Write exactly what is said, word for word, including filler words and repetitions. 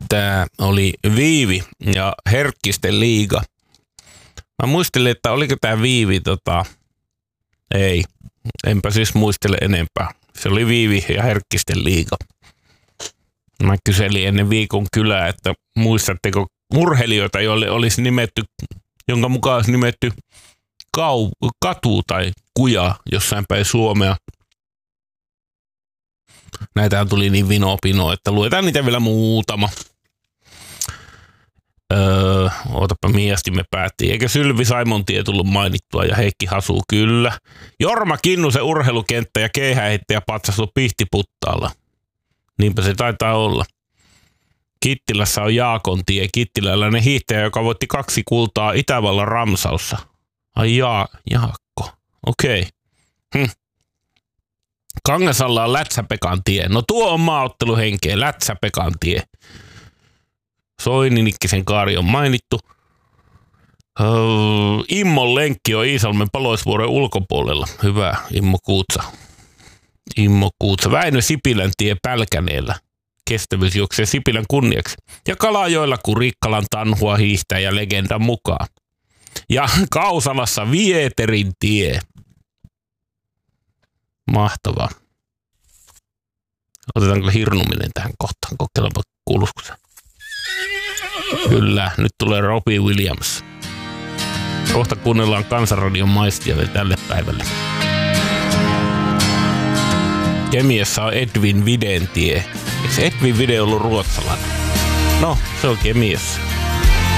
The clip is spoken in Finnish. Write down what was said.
Tää oli Viivi ja Herkkisten liiga. Mä muistelin, että oliko tää Viivi tota... Ei, enpä siis muistele enempää. Se oli Viivi ja Herkkisten liiga. Mä kyselin ennen viikon kylää, että muistatteko urheilijoita, joille olisi nimetty, jonka mukaan olisi nimetty kau, katu tai kuja jossain päin Suomea. Näitähän tuli niin vino-pino, että luetaan niitä vielä muutama. Öö, ootapa miesti me päättiin. Eikö Sylvi Saimontie tullut mainittua ja Heikki Hasu? Kyllä. Jorma Kinnusen urheilukenttä ja keihäheittäjä patsastu Pihtiputtaalla. Niinpä se taitaa olla. Kittilässä on Jaakontie. Kittiläläinen hiihtäjä, joka voitti kaksi kultaa Itävallan Ramsaussa. Ai jaa, Jaakko. Okei. Okay. Hm. Kangasalla on Lätsäpekan tie. No tuo on maaotteluhenkeä. Lätsäpekan tie. Soininikkisen kaari on mainittu. Öö, Immon lenkki on Iisalmen Paloisvuoren ulkopuolella. Hyvä, Immo Kuutsa. Immo Kuutsa. Väinö Sipilän tie Pälkäneellä. Kestävyys juoksee Sipilän kunniaksi. Ja Kalajoella Kurikkalan Tanhua hiihtäjä legendan mukaan. Ja Kausalassa Vieterin tie. Mahtavaa. Otetaanko hirnuminen tähän kohtaan? Kokeillaanpa kuuluisiko se. Kyllä, nyt tulee Robbie Williams. Kohta kuunnellaan Kansanradion maistia tälle päivälle. Kemiassa on Edvin Videntie. Eikö Edvin Vide ollut ruotsalainen? No, se on Kemiassa.